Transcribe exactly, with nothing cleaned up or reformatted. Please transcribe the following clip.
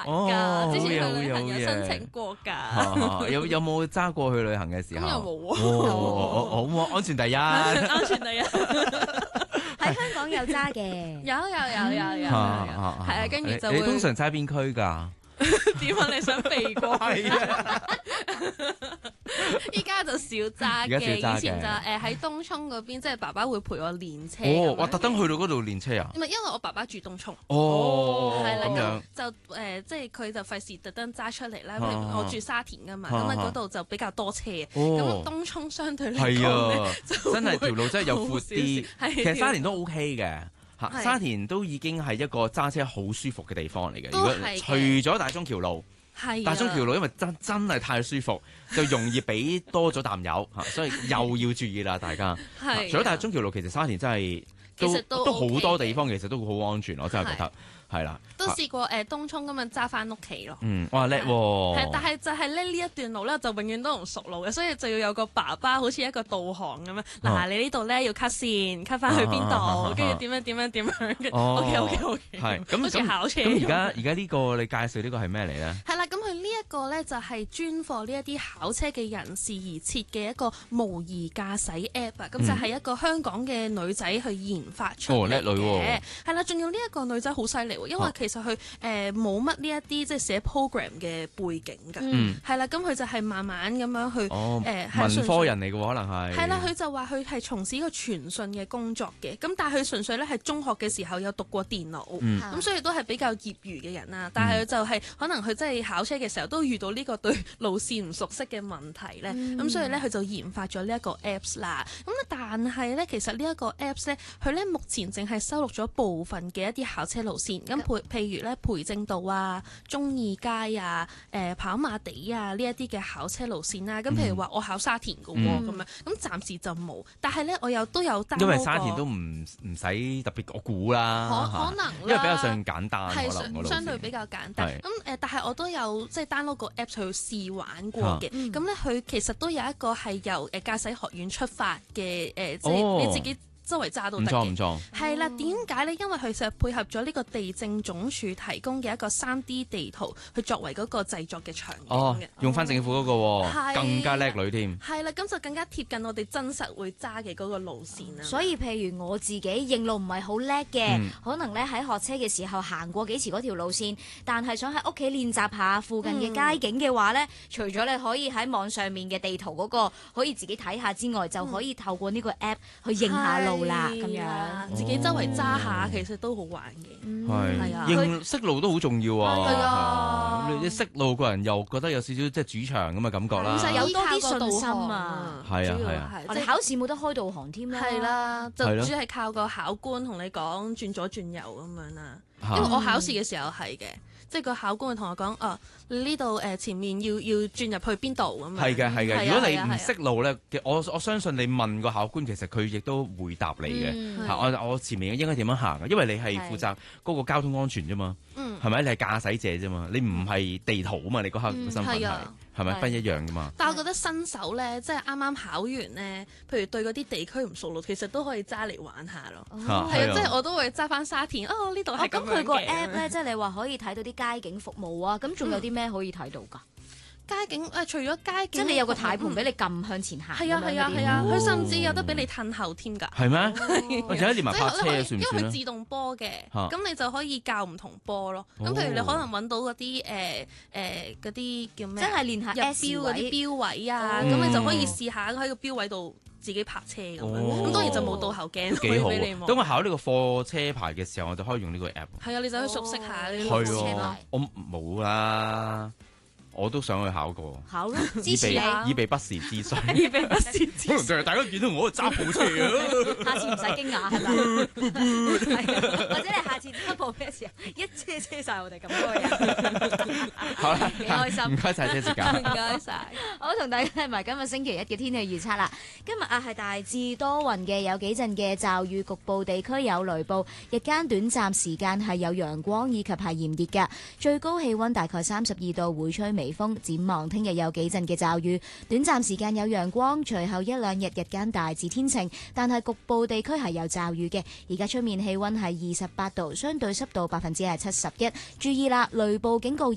㗎，之前去旅行好嘢有申請過㗎。 有有冇揸過去旅行嘅時候？ 咁又冇喎。 哦，好啊，安全第一。 安全第一。 喺香港有揸嘅， 有有有有有有，係啊，跟住就會。 你通常揸邊區㗎？ 點解你想避過？ 係啊。 依家就少揸嘅，以前就誒喺東涌嗰邊，即係爸爸會陪我練車。 哦，哇！特登去到嗰度練車啊？ 唔係，因為我爸爸住東涌。 哦， 係啦， 咁樣就誒，即係佢就費事特登揸出嚟啦。我住沙田㗎嘛，咁啊嗰度就比較多車。咁東涌相對嚟講咧，真係條路真係又闊啲。其實沙田都 OK 嘅。 係沙田都已經係一個揸車好舒服嘅地方嚟嘅。如果都係嘅除咗大中橋路， 係大中橋路因為真真係太舒服，就容易俾多咗啖油嚇，所以又要注意啦，大家。 係。 除咗大中橋路，其實沙田真係都其實都都好 OK 多地方，其實都好安全，我真係覺得係啦。 都試過誒東涌咁樣揸翻屋企咯。 嗯，哇叻喎！ 係，但係就係咧呢一段路咧，就永遠都唔熟路嘅，所以就要有個爸爸好似一個導航咁樣。嗱，你呢度咧要 cut 線，cut 翻去邊度，跟住點樣點樣點樣。OK OK OK。 係咁好似考車。 咁而家而家呢個你介紹呢個係咩嚟咧？ 係啦，咁佢呢一個咧就係專貨呢一啲考車嘅人士而設嘅一個模擬駕駛 app 啊，咁就係一個香港嘅女仔去研發出嚟嘅。 哦，叻女喎！ 係啦，仲要呢一個女仔好犀利喎，因為其實佢誒冇乜呢一啲即係寫 program 嘅背景㗎。 嗯， 係啦，咁佢就係慢慢咁樣去哦， 誒文科人嚟嘅可能係。 係啦，佢就話佢係從事一個傳訊嘅工作嘅，咁但係佢純粹咧係中學嘅時候有讀過電腦，咁、 嗯、 所以都係比較業餘嘅人啦。但係佢就係、是、可能佢真係考車嘅時候都遇到呢個對路線唔熟悉嘅問題咧，咁、嗯、所以咧佢就研發咗呢一個 apps 啦。咁但係咧其實呢一個 apps 咧，佢咧目前淨係收錄咗部分嘅一啲考車路線，咁譬譬如咧培正道啊、忠義街啊、誒、呃、跑馬地啊呢一啲嘅考車路線啦。咁譬如話我考沙田嘅喎，咁、嗯、樣咁暫時就冇。但係咧我又都有 download 過， 因為沙田都唔唔使特別我估啦， 可可能啦， 因為比較上簡單， 係可能相對比較簡單。咁誒，但係我都有即係 download 個 app 去試玩過嘅。咁咧佢其實都有一個係由誒駕駛學院出發嘅誒，即係你自己周圍揸都得嘅。 唔錯唔錯。 係啦，點解咧？因為佢就配合咗呢個地政總署提供嘅一個三 D 地圖，去作為嗰個製作嘅場景嘅。 哦，用翻政府嗰個喎，更加叻女添。 係啦，咁就更加貼近我哋真實會揸嘅嗰個路線啊。 所以譬如我自己認路唔係好叻嘅， 嗯、 可能咧喺學車嘅時候行過幾次嗰條路線，但係想喺屋企練習下附近嘅街景嘅話咧，嗯、除咗你可以喺網上面嘅地圖嗰個可以自己睇下之外，嗯、就可以透過呢個 app 去認下路啦，咁樣、 哦、自己周圍揸下，其實都好玩嘅。 係係啊， 認識路都好重要啊。 係啊， 你識路個人又覺得有少少即係主場咁嘅感覺啦。 其實有多啲信心啊。 係啊係啊， 我哋考試冇得開導航添啦。 係啦，就主要係靠個考官同你講轉左轉右咁樣啦。因為我考試嘅時候係嘅。即係個考官會同我講，哦，你呢度誒前面要要轉入去邊度咁樣。 係嘅係嘅， 啊、 如果你唔識路咧，我我相信你問個考官，其實佢亦都回答你嘅。嗯、我我前面應該點樣行啊？因為你係負責嗰個交通安全啫嘛。嗯。係咪？你係駕駛者啫嘛？你唔係地圖啊嘛？你嗰刻個身份係係咪不一樣噶嘛？ 但係我覺得新手咧，即係啱啱考完咧，譬如對嗰啲地區唔熟路，其實都可以揸嚟玩下咯。係啊，啊即係我都會揸翻沙田。哦，呢度係咁樣嘅。 咁佢個 app 咧，即係你話可以睇到啲街景服務啊，咁仲有啲咩可以睇到㗎？ 街景誒，除咗街景， 即係你有個軚盤俾你撳向前行。 係啊係啊係啊，佢甚至有得俾你褪後添㗎。 係咩？或者連埋泊車算唔算？ 因為佢自動波嘅，咁你就可以校唔同波咯。咁譬如你可能揾到嗰啲誒誒嗰啲叫咩？ 真係練下入標嗰啲標位啊，咁你就可以試下喺個標位度自己泊車咁樣。咁當然就冇倒後鏡可以俾你望。 當我考呢個貨車牌嘅時候，我就可以用呢個 app。 係啊，你就可以熟悉下呢啲車牌。 我冇啦。我都想去考過， 考咯，支持你， 以備不時之需。 以備不時之需。 可能大家見到我揸部車啊， 下次唔使驚訝係咪？或者你下次揸部嘅時候，一車車晒我哋咁多人。 好啦， 幾開心。 唔該晒，謝時間。 唔該晒。 好，同大家睇埋今日星期一嘅天氣預測啦。今日啊係大致多雲嘅，有幾陣嘅驟雨，局部地區有雷暴。日間短暫時間係有陽光以及係炎熱㗎，最高氣溫大概三十二度，會吹微風。展望聽日有幾陣嘅驟雨，短暫時間有陽光，隨後一兩日日間大致天晴，但係局部地區係有驟雨嘅。而家出面氣溫係二十八度，相對濕度百分之係七十一。注意啦，雷暴警告